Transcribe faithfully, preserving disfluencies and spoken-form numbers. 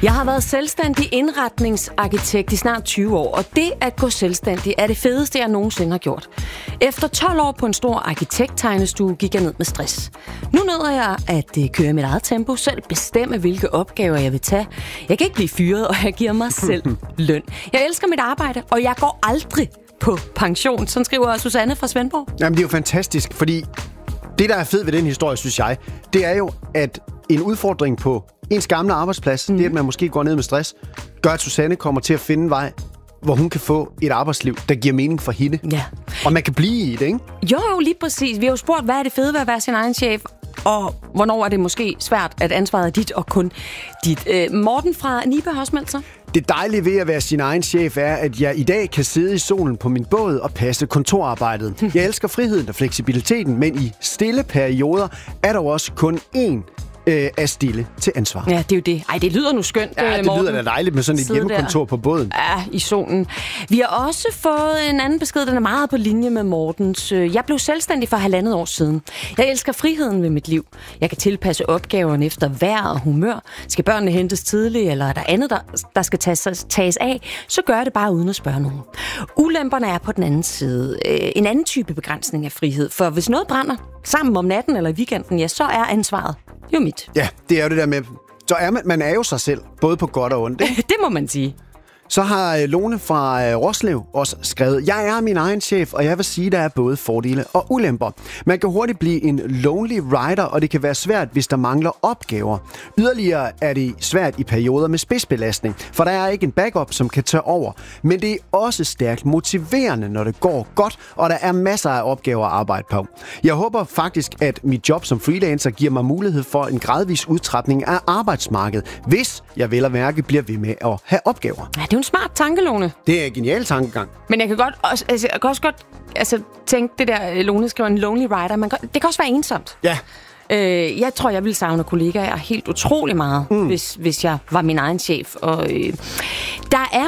Jeg har været selvstændig indretningsarkitekt i snart tyve år, og det at gå selvstændig er det fedeste, jeg nogensinde har gjort. Efter tolv år på en stor arkitekttegnestue gik jeg ned med stress. Nu nyder jeg at køre mit eget tempo, selv bestemme, hvilke opgaver jeg vil tage. Jeg kan ikke blive fyret, og jeg giver mig selv løn. Jeg elsker mit arbejde, og jeg går aldrig på pension. Sådan skriver Susanne fra Svendborg. Jamen, det er jo fantastisk, fordi det, der er fedt ved den historie, synes jeg, det er jo, at en udfordring på ens gamle arbejdsplads, mm. det at man måske går ned med stress, gør, at Susanne kommer til at finde en vej, hvor hun kan få et arbejdsliv, der giver mening for hende. Ja. Og man kan blive i det, ikke? Jo, jo, lige præcis. Vi har jo spurgt, hvad er det fede ved at være sin egen chef, og hvornår er det måske svært, at ansvaret er dit og kun dit. Øh, Morten fra Nibe har også meldt sig. Det dejlige ved at være sin egen chef er, at jeg i dag kan sidde i solen på min båd og passe kontorarbejdet. Jeg elsker friheden og fleksibiliteten, men i stille perioder er der jo også kun én øh, af stille til ansvar. Ja, det er jo det. Ej, det lyder nu skønt, Ja, det Morten. lyder da dejligt med sådan et Sidde hjemmekontor der. på båden. Ja, i solen. Vi har også fået en anden besked, den er meget på linje med Mortens. Jeg blev selvstændig for halvandet år siden. Jeg elsker friheden ved mit liv. Jeg kan tilpasse opgaverne efter vejr og humør. Skal børnene hentes tidligt, eller er der andet, der, der skal tages, tages af, så gør jeg det bare uden at spørge nogen. Ulemperne er på den anden side. En anden type begrænsning af frihed. For hvis noget brænder sammen om natten eller i weekenden, ja, så er ansvaret jo mit. Ja, det er jo det der med, så er man, man er jo sig selv, både på godt og ondt, ikke? Det må man sige. Så har Lone fra Roslev også skrevet, jeg er min egen chef, og jeg vil sige, der er både fordele og ulemper. Man kan hurtigt blive en lonely rider, og det kan være svært, hvis der mangler opgaver. Yderligere er det svært i perioder med spidsbelastning, for der er ikke en backup, som kan tage over. Men det er også stærkt motiverende, når det går godt, og der er masser af opgaver at arbejde på. Jeg håber faktisk, at mit job som freelancer giver mig mulighed for en gradvis udtrapning af arbejdsmarkedet, hvis jeg vel at mærke bliver ved med at have opgaver. Ja, det er en smart tanke, Lone. Det er en genial tankegang. Men jeg kan godt også, altså, jeg kan også godt altså, tænke, det der, Lone skriver, en lonely rider, man kan, det kan også være ensomt. Ja. Øh, jeg tror, jeg ville savne kollegaer helt utrolig meget, mm. hvis, hvis jeg var min egen chef. Og, øh, der er